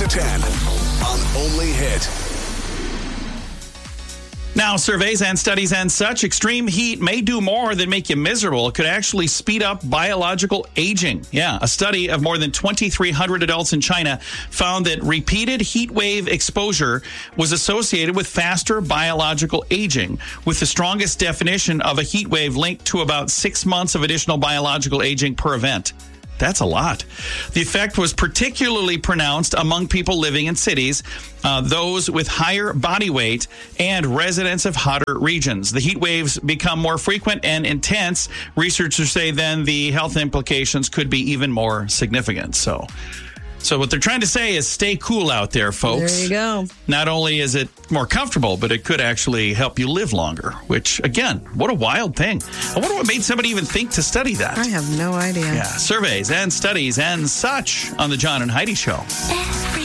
to 10 on Only Hit. Now, surveys and studies and such, extreme heat may do more than make you miserable. It could actually speed up biological aging. Yeah, a study of more than 2,300 adults in China found that repeated heat wave exposure was associated with faster biological aging, with the strongest definition of a heat wave linked to about 6 months of additional biological aging per event. That's a lot. The effect was particularly pronounced among people living in cities, those with higher body weight, and residents of hotter regions. The heat waves become more frequent and intense. Researchers say then the health implications could be even more significant. So what they're trying to say is stay cool out there, folks. There you go. Not only is it more comfortable, but it could actually help you live longer, which, again, what a wild thing. I wonder what made somebody even think to study that. I have no idea. Yeah, surveys and studies and such on the John and Heidi Show. Every